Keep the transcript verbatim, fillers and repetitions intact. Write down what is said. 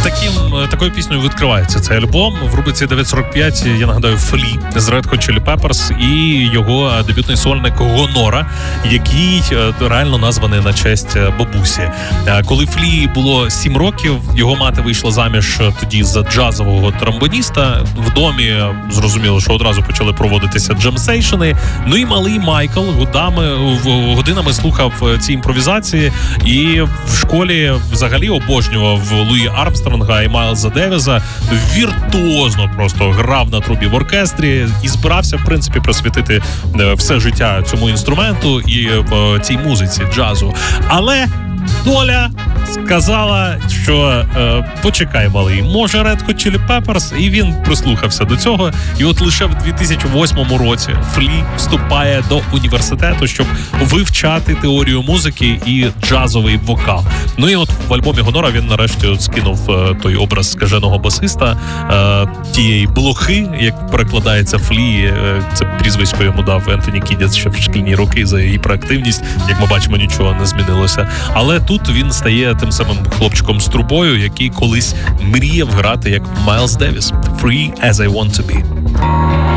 таким, такою піснею відкривається цей альбом. В рубриці дев'ять сорок п'ять, я нагадаю, Флі з Red Hot Chili Peppers і його дебютний сольник Гонора, який реально названий на честь бабусі. Коли Флі було сім років, його мати вийшла заміж тоді за джазового тромбоніста. В домі зрозуміло, що одразу почали проводитися джемсейшени. Ну і малий Майкл годами, годинами слухав ці імпровізації і в школі взагалі обожнював Луї Армстронга і Майлза Девіса. Віртуозно просто грав на трубі в оркестрі і збирався, в принципі, присвятити все життя цьому інструменту і цій музиці джазу. Але доля сказала, що е, почекай, малий, може Red Hot Chili Peppers, і він прислухався до цього. І от лише в дві тисячі восьмому році Флі вступає до університету, щоб вивчати теорію музики і джазовий вокал. Ну і от в альбомі Гонора він нарешті от скинув е, той образ скаженого басиста, е, тієї блохи, як перекладається Флі, е, це прізвисько йому дав Ентоні Кідіс ще в шкільні роки за її проактивність. Як ми бачимо, нічого не змінилося. Але тут він стає тим самим хлопчиком з трубою, який колись мріяв грати як Майлз Девіс. Free as I want to be.